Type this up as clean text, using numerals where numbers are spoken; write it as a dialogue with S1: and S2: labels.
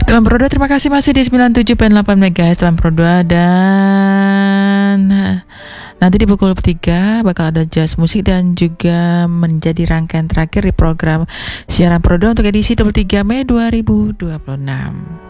S1: Teman Pro 2, terima kasih masih di 97.8 MHz Teman Pro 2, dan nanti di pukul 3 bakal ada jazz musik dan juga menjadi rangkaian terakhir di program siaran Pro 2 untuk edisi 23 Mei 2026.